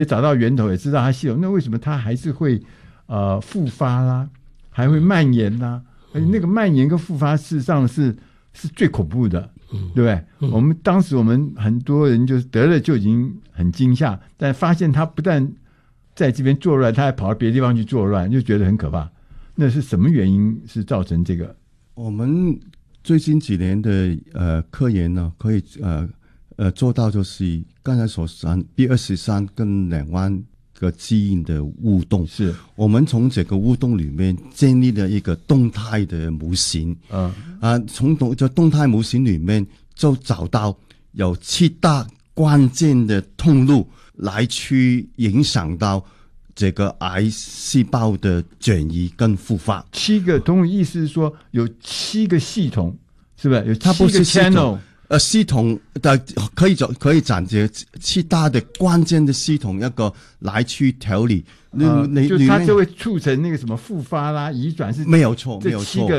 也找到源头，也知道它系统，那为什么它还是会复发啦，还会蔓延啦？那个蔓延跟复发事实上是最恐怖的，对不对？当时我们很多人就是得了就已经很惊吓，但发现他不但在这边作乱，他还跑到别的地方去作乱，就觉得很可怕。那是什么原因是造成这个？ 我们最近几年的科研呢，可以做到就是刚才所说 B23 跟2万个基因的互动，是我们从这个互动里面建立了一个动态的模型。从这动态模型里面就找到有7大关键的通路来去影响到这个癌细胞的转移跟复发。 7个通路意思是说有7个系统，是不是？有它不是 channel。 系统的可以展结7大的关键的系统，一个来去调理。 就它就会促成那个什么复发啦、移转，是没有错，没有错。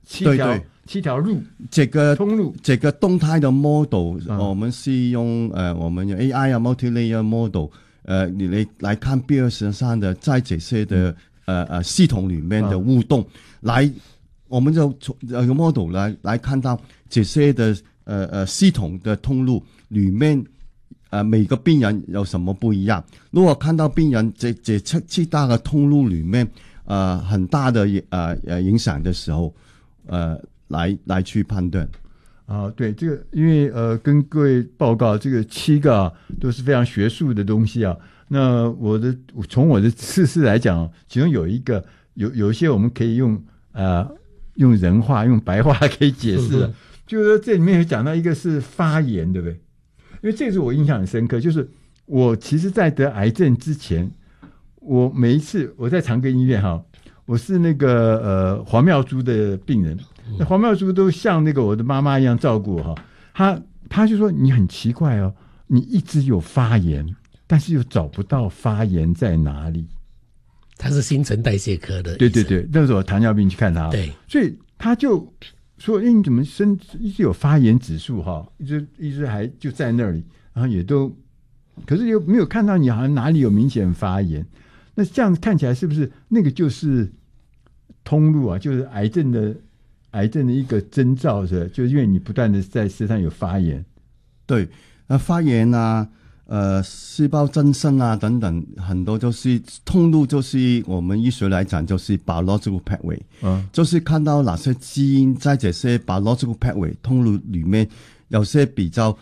7条路， 这个通路， 这个动态的 model，我们是用我们用 AI 啊 multi-layer model， 你来看B23的在这些的系统里面的互动，我们就从这个 model 来看到这些的系统的通路里面每个病人有什么不一样。如果看到病人这7大的通路里面很大的影响的时候，来去判断。 对，这个因为跟各位报告，这个7个都是非常学术的东西啊。那从我的知识来讲，其中有一个有一些我们可以用人话、用白话可以解释的。就是说这里面有讲到一个是发炎，对不对？因为这个是我印象很深刻，就是我其实在得癌症之前，我每一次我在长庚医院我是那个黄妙珠的病人，那黄妙珠都像那个我的妈妈一样照顾我他就说你很奇怪哦，你一直有发炎，但是又找不到发炎在哪里。 他是新陈代谢科的， 对，那时候我糖尿病去看他，对，所以他就说你怎么一直有发炎指数一直还就在那里，然后也都可是又没有看到你好像哪里有明显发炎。那这样看起来是不是那个就是通路就是癌症的一个征兆，是就因为你不断的在身上有发炎。 对，发炎细胞增生等等，很多就是通路，就是我们医学来讲就是 biological pathway，就是看到哪些基因在这些 biological pathway 通路里面有些比较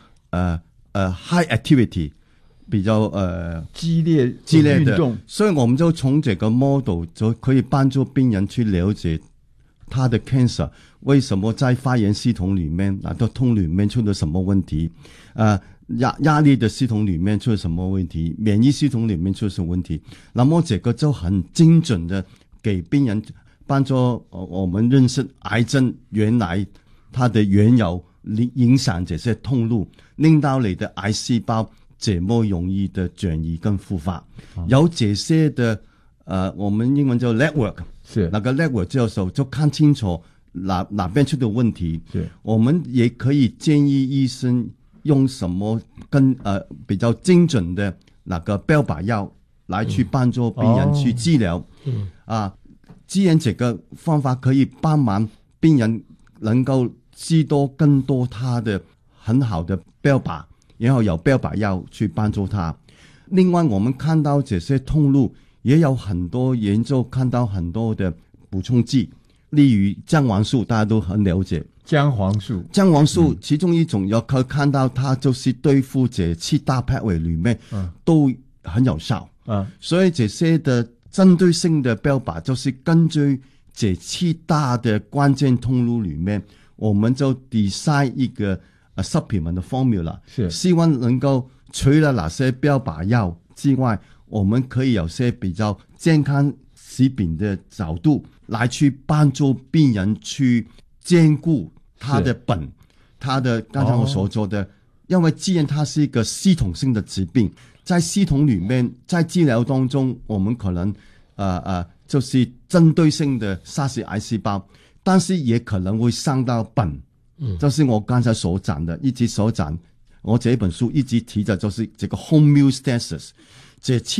high activity， 比较激烈的运动， 所以我们就从这个 model 就可以帮助病人去了解他的 cancer 为什么在发炎系统里面通里面出了什么问题，压力的系统里面出了什么问题，免疫系统里面出了什么问题，那么这个就很精准的给病人帮助我们认识癌症原来它的缘由，影响这些通路，令到你的癌细胞这么容易的转移跟复发。有这些的我们英文叫 network， 是那个 network 就看清楚哪边出的问题，我们也可以建议医生用什么比较精准的那个标靶药来去帮助病人去治疗。既然这个方法可以帮忙病人能够知道更多他的很好的标靶，然后有标靶药去帮助他。另外我们看到这些通路也有很多研究，看到很多的补充剂，例如姜黄素，大家都很了解。姜黄素其中一种可以看到它就是对付这7大 pathway 里面都很有效。所以这些的针对性的标靶就是根据这7大的关键通路里面，我们就 design 一个supplement 的 formula， 希望能够除了哪些标靶药之外，我们可以有些比较健康食品的角度来去帮助病人去兼顾他的他的刚才我所说的，因为既然它是一个系统性的疾病，在系统里面，在治疗当中，我们可能就是针对性的杀死癌细胞，但是也可能会伤到本。就是我刚才所讲的，我这本书一直提的就是这个 homeostasis， 这